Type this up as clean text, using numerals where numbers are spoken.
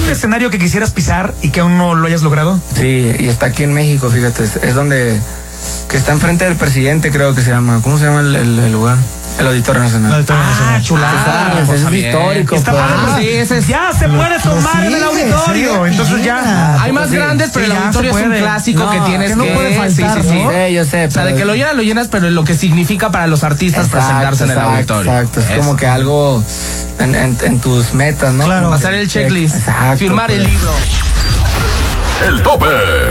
un escenario que quisieras pisar y que aún no lo hayas logrado? Sí, y está aquí en México, fíjate, es donde, que está enfrente del presidente, creo que se llama. ¿Cómo se llama el lugar? El Auditorio Nacional. Chulada. Ese es histórico. Está padre, sí, ese es, ya se puede tomar en el auditorio. Entonces ya. hay más grandes, pero el auditorio es un clásico que tienes que no puede faltar, sí. Sí, yo sé. O sea, de que lo llenas, pero lo que significa para los artistas presentarse en el auditorio. Exacto, es como que algo en tus metas, ¿no? Claro. Pasar el checklist, Exacto, firmar el pues. libro. El tope.